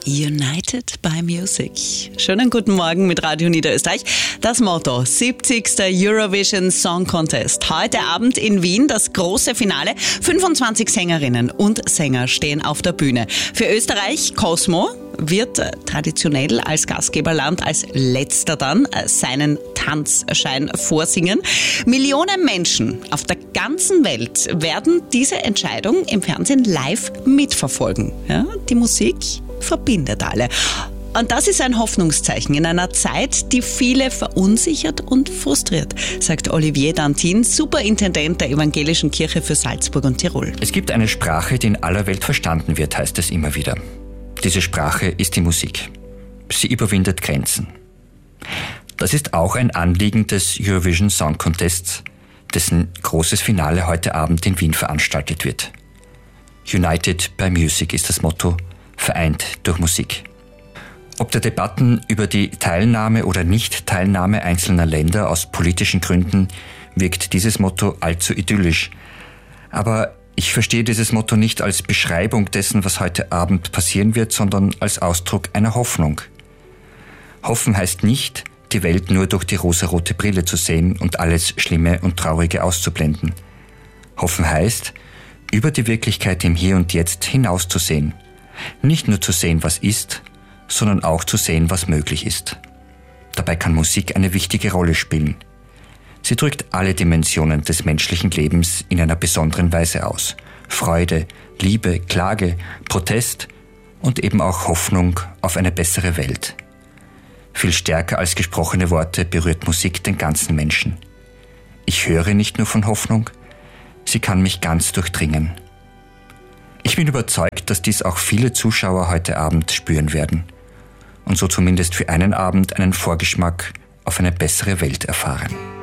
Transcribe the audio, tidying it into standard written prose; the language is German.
United by Music. Schönen guten Morgen mit Radio Niederösterreich. Das Motto: 70. Eurovision Song Contest. Heute Abend in Wien das große Finale. 25 Sängerinnen und Sänger stehen auf der Bühne. Für Österreich Cosmo wird traditionell als Gastgeberland als letzter dann seinen Tanzschein vorsingen. Millionen Menschen auf der ganzen Welt werden diese Entscheidung im Fernsehen live mitverfolgen. Ja, die Musik verbindet alle. Und das ist ein Hoffnungszeichen in einer Zeit, die viele verunsichert und frustriert, sagt Olivier Dantin, Superintendent der Evangelischen Kirche für Salzburg und Tirol. Es gibt eine Sprache, die in aller Welt verstanden wird, heißt es immer wieder. Diese Sprache ist die Musik. Sie überwindet Grenzen. Das ist auch ein Anliegen des Eurovision Song Contests, dessen großes Finale heute Abend in Wien veranstaltet wird. United by Music ist das Motto, vereint durch Musik. Ob der Debatten über die Teilnahme oder Nicht-Teilnahme einzelner Länder aus politischen Gründen wirkt dieses Motto allzu idyllisch. Aber ich verstehe dieses Motto nicht als Beschreibung dessen, was heute Abend passieren wird, sondern als Ausdruck einer Hoffnung. Hoffen heißt nicht, die Welt nur durch die rosarote Brille zu sehen und alles Schlimme und Traurige auszublenden. Hoffen heißt, über die Wirklichkeit im Hier und Jetzt hinauszusehen. Nicht nur zu sehen, was ist, sondern auch zu sehen, was möglich ist. Dabei kann Musik eine wichtige Rolle spielen. Sie drückt alle Dimensionen des menschlichen Lebens in einer besonderen Weise aus. Freude, Liebe, Klage, Protest und eben auch Hoffnung auf eine bessere Welt. Viel stärker als gesprochene Worte berührt Musik den ganzen Menschen. Ich höre nicht nur von Hoffnung, sie kann mich ganz durchdringen. Ich bin überzeugt, dass dies auch viele Zuschauer heute Abend spüren werden und so zumindest für einen Abend einen Vorgeschmack auf eine bessere Welt erfahren.